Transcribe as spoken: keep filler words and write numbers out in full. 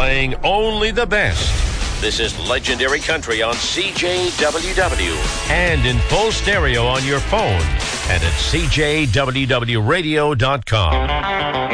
playing only the best. This is Legendary Country on C J W W and in full stereo on your phone and at C J W W radio dot com.